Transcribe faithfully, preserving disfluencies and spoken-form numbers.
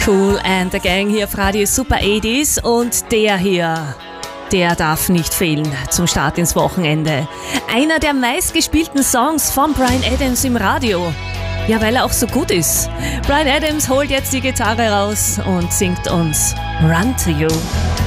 Kool and the Gang hier auf Radio Super achtziger und der hier, der darf nicht fehlen zum Start ins Wochenende. Einer der meistgespielten Songs von Bryan Adams im Radio. Ja, weil er auch so gut ist. Bryan Adams holt jetzt die Gitarre raus und singt uns Run to You.